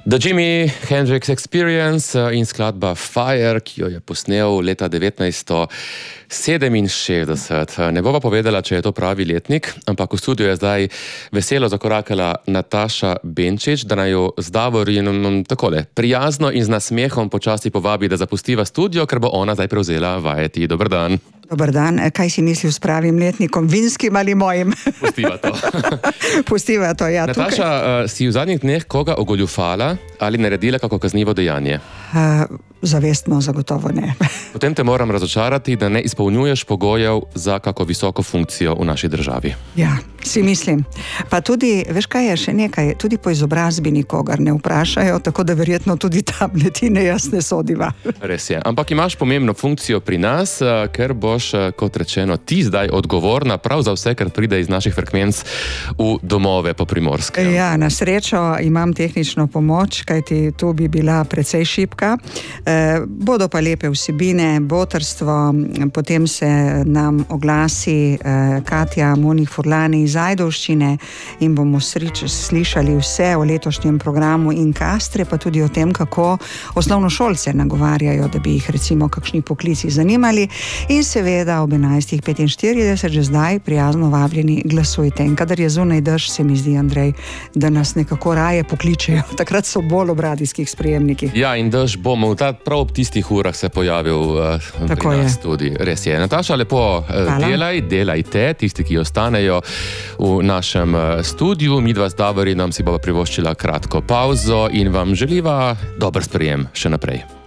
The Jimi Hendrix Experience in skladba Fire, ki jo je posnel leta 1967. Ne bova povedala, če je to pravi letnik, ampak v studiu je zdaj veselo zakorakala Nataša Benčič, da naj jo z Davorinom takole prijazno in z nasmehom počasi povabi, da zapustiva studio, ker bo ona zdaj prevzela vajeti. Dober dan. Dobar dan. Kaj si mislil s pravim letnikom? Vinskim ali mojim? Pustiva to. Pustiva to, ja. Nataša, si v zadnjih dneh koga ogoljufala ali naredila kako kaznivo dejanje? Zavestno zagotovo ne. Potem te moram razočarati, da ne izpolnjuješ pogojev za kako visoko funkcijo v naši državi. Ja, si mislim. Pa tudi, veš kaj je še nekaj, tudi po izobrazbi nikogar ne vprašajo, tako da verjetno tudi tam letine jaz ne sodiva. Res je. Ampak imaš pomembno funkcijo pri nas, ker boš, kot rečeno, ti zdaj odgovorna prav za vse, kar pride iz naših frekvenc v domove po Primorskem. Ja, na srečo imam tehnično pomoč, kajti tu bi bila precej šibka. Bodo pa lepe vsebine, botrstvo, potem se nam oglasi Katja Monih Furlani iz Ajdovščine in bomo slišali vse o letošnjem programu in Kastre, pa tudi o tem, kako osnovnošolce nagovarjajo, da bi jih recimo kakšni poklici zanimali. In seveda ob 11.45 že zdaj prijazno vabljeni glasujte. In kadar je zunaj dež, se mi zdi, Andrej, da nas nekako raje pokličejo. Takrat so bolj ob radijskih sprejemnikih. Ja, in dež bomo prav ob tistih urah se pojavil pri nas tudi. Res je. Nataša, lepo delajte, tisti, ki ostanejo v našem studiu. Midva z Davorinom si bova privoščila kratko pauzo in vam želiva dober sprejem še naprej.